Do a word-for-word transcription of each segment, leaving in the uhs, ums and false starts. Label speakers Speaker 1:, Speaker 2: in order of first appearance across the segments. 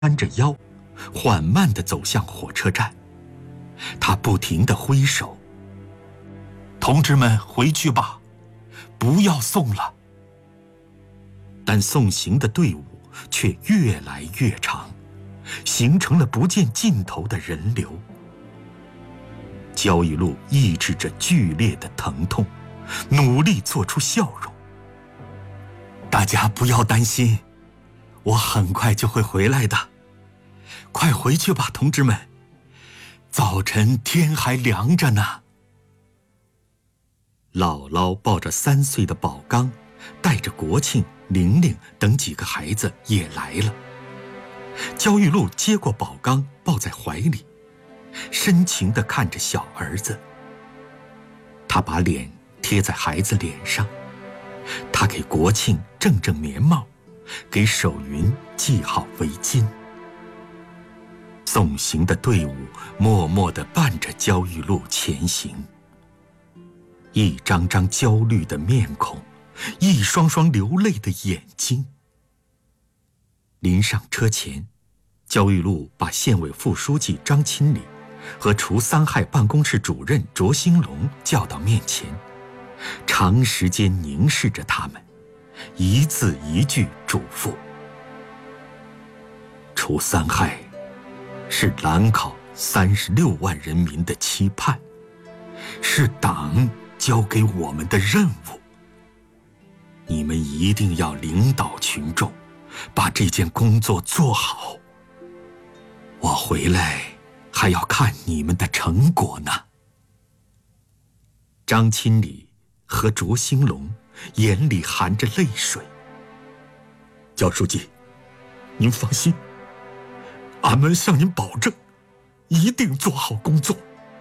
Speaker 1: 弯着腰，缓慢地走向火车站。他不停地挥手：“同志们，回去吧，不要送了。”但送行的队伍却越来越长，形成了不见尽头的人流。焦裕禄抑制着剧烈的疼痛，努力做出笑容：“大家不要担心，我很快就会回来的。快回去吧，同志们，早晨天还凉着呢。”姥姥抱着三岁的宝刚，带着国庆、玲玲等几个孩子也来了。焦裕禄接过宝刚，抱在怀里，深情地看着小儿子。他把脸贴在孩子脸上，他给国庆正正棉帽，给守云系好围巾。送行的队伍默默地伴着焦裕禄前行，一张张焦虑的面孔，一双双流泪的眼睛。临上车前，焦裕禄把县委副书记张钦礼和除三害办公室主任卓兴龙叫到面前，长时间凝视着他们，一字一句嘱咐：除三害是兰考三十六万人民的期盼，是党交给我们的任务。你们一定要领导群众，把这件工作做好。我回来还要看你们的成果呢。张钦礼和卓兴龙眼里含着泪水：“焦书记，您放心，俺们向您保证，一定做好工作。”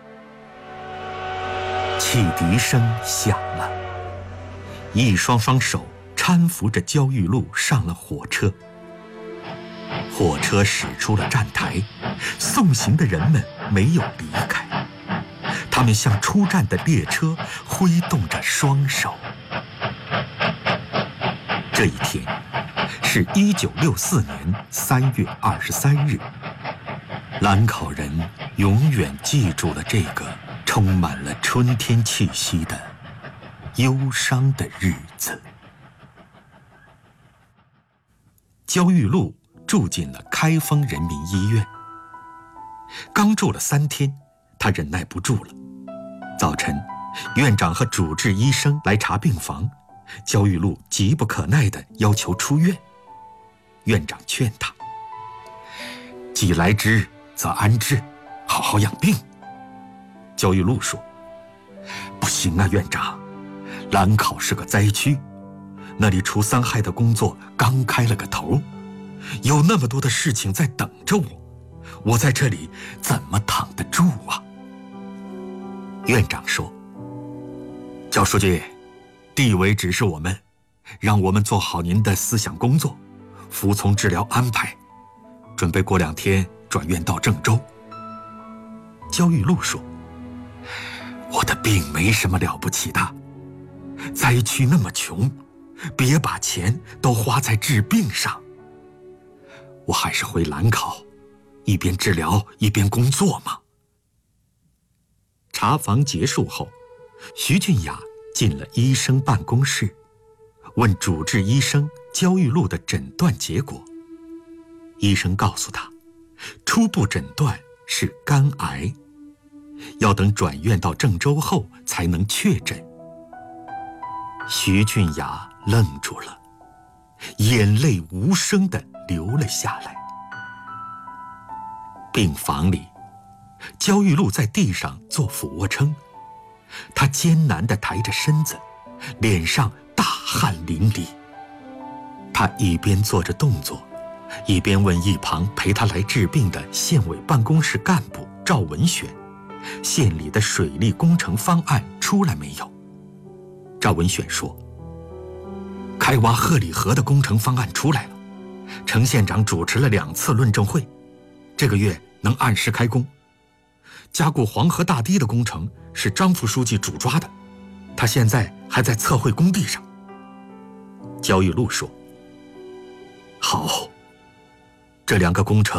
Speaker 1: 汽笛声响了，一双双手搀扶着焦裕禄上了火车。火车驶出了站台，送行的人们没有离开，他们向出站的列车挥动着双手。这一天是一九六四年三月二十三日，兰考人永远记住了这个充满了春天气息的忧伤的日子。焦裕禄住进了开封人民医院。刚住了三天，他忍耐不住了。早晨，院长和主治医生来查病房，焦裕禄急不可耐地要求出院。院长劝他：“既来之，则安之，好好养病。”焦裕禄说：“不行啊，院长，兰考是个灾区，那里除三害的工作刚开了个头，有那么多的事情在等着我，我在这里怎么躺得住啊？”院长说：“焦书记，地委指示我们，让我们做好您的思想工作，服从治疗安排，准备过两天转院到郑州。”焦裕禄说：“我的病没什么了不起的，灾区那么穷，别把钱都花在治病上。我还是回兰考，一边治疗一边工作嘛。”查房结束后，徐俊雅进了医生办公室，问主治医生焦裕禄的诊断结果。医生告诉他，初步诊断是肝癌，要等转院到郑州后才能确诊。徐俊雅愣住了，眼泪无声地流了下来。病房里，焦裕禄在地上做俯卧撑，他艰难地抬着身子，脸上大汗淋漓。他一边做着动作，一边问一旁陪他来治病的县委办公室干部赵文选：“县里的水利工程方案出来没有？”赵文选说：“开挖鹤里河的工程方案出来了，程县长主持了两次论证会，这个月能按时开工。加固黄河大堤的工程是张副书记主抓的，他现在还在测绘工地上。”焦裕禄说：“好， 这两个工程